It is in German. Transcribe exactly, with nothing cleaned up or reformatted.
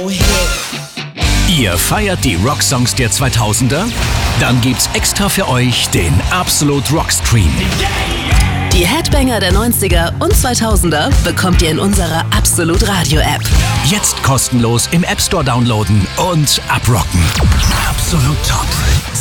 Ihr feiert die Rocksongs der zweitausender? Dann gibt's extra für euch den Absolut Rockstream. Die Headbanger der neunziger und zweitausender bekommt ihr in unserer Absolut Radio App. Jetzt kostenlos im App Store downloaden und abrocken. Absolut Top.